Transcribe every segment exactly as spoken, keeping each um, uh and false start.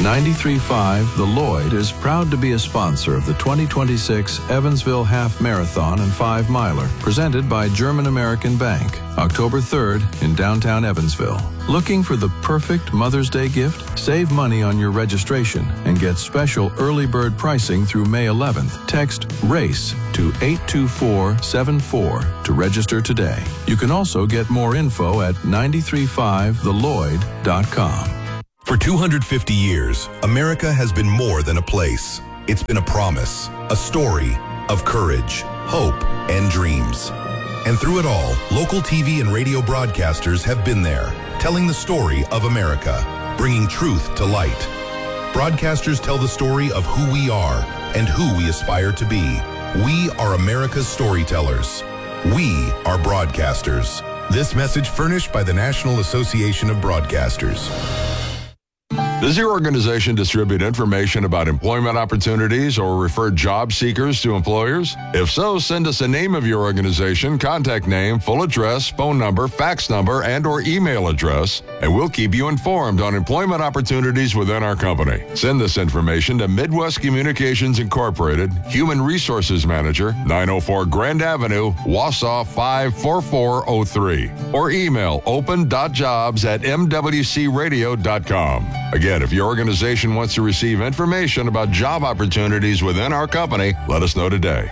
ninety-three point five The Lloyd is proud to be a sponsor of the twenty twenty-six Evansville Half Marathon and Five Miler, presented by German American Bank, October third in downtown Evansville. Looking for the perfect Mother's Day gift? Save money on your registration and get special early bird pricing through May eleventh. Text RACE to eight two four seven four to register today. You can also get more info at nine three five the lloyd dot com. For two hundred fifty years, America has been more than a place. It's been a promise, a story of courage, hope, and dreams. And through it all, local T V and radio broadcasters have been there, telling the story of America, bringing truth to light. Broadcasters tell the story of who we are and who we aspire to be. We are America's storytellers. We are broadcasters. This message furnished by the National Association of Broadcasters. Does your organization distribute information about employment opportunities or refer job seekers to employers? If so, send us a name of your organization, contact name, full address, phone number, fax number, and or email address, and we'll keep you informed on employment opportunities within our company. Send this information to Midwest Communications Incorporated, Human Resources Manager, nine oh four Grand Avenue, Wausau five four four oh three, or email open dot jobs at m w c radio dot com. Again, if your organization wants to receive information about job opportunities within our company, let us know today.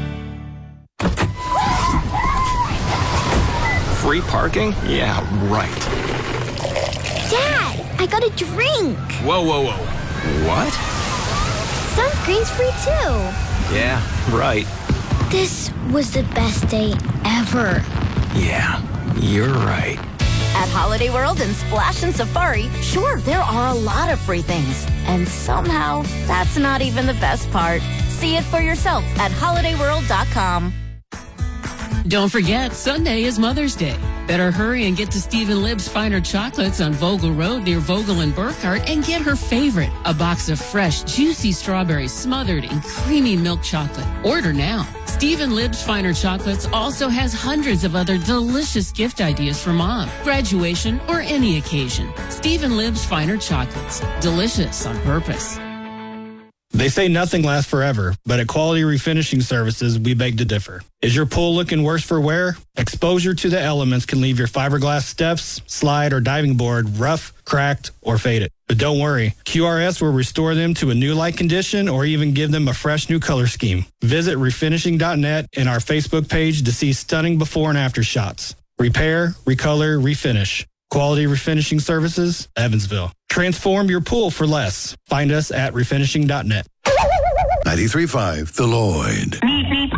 Free parking? Yeah, right. Dad, I got a drink. Whoa, whoa, whoa. What? Sunscreen's free too. Yeah, right. This was the best day ever. Yeah, you're right. At Holiday World and Splash and Safari, sure, there are a lot of free things. And somehow, that's not even the best part. See it for yourself at holiday world dot com. Don't forget, Sunday is Mother's Day. Better hurry and get to Stephen Libb's Finer Chocolates on Vogel Road near Vogel and Burkhart and get her favorite, a box of fresh, juicy strawberries smothered in creamy milk chocolate. Order now. Stephen Libb's Finer Chocolates also has hundreds of other delicious gift ideas for mom, graduation, or any occasion. Stephen Libb's Finer Chocolates. Delicious on purpose. They say nothing lasts forever, but at Quality Refinishing Services, we beg to differ. Is your pool looking worse for wear? Exposure to the elements can leave your fiberglass steps, slide, or diving board rough, cracked, or faded. But don't worry, Q R S will restore them to a new like condition or even give them a fresh new color scheme. Visit refinishing dot net and our Facebook page to see stunning before and after shots. Repair, recolor, refinish. Quality Refinishing Services, Evansville. Transform your pool for less. Find us at refinishing dot net. ninety-three point five The Lloyd.